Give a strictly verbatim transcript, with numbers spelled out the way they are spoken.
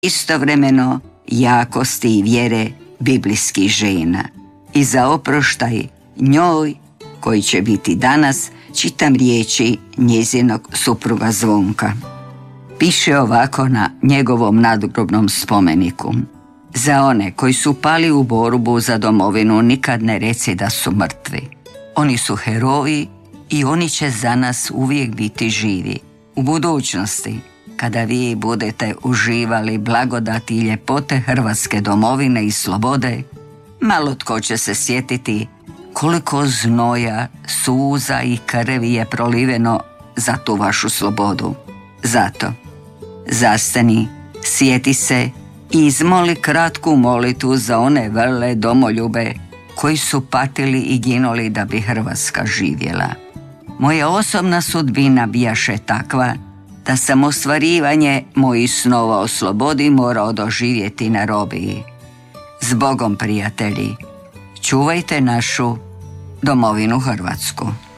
istovremeno jakosti i vjere biblijskih žena. I za oproštaj njoj, koji će biti danas, čitam riječi njezinog supruga Zvonka. Piše ovako na njegovom nadgrobnom spomeniku: za one koji su pali u borbu za domovinu nikad ne reci da su mrtvi. Oni su heroji i oni će za nas uvijek biti živi. U budućnosti, kada vi budete uživali blagodati i ljepote hrvatske domovine i slobode, malo tko će se sjetiti koliko znoja, suza i krvi je proliveno za tu vašu slobodu. Zato, zastani, sjeti se i izmoli kratku molitvu za one vrle domoljube koji su patili i ginuli da bi Hrvatska živjela. Moja osobna sudbina bijaše takva da sam ostvarivanje mojih snova o slobodi morao doživjeti na robiji. Zbogom, prijatelji, čuvajte našu domovinu Hrvatsku.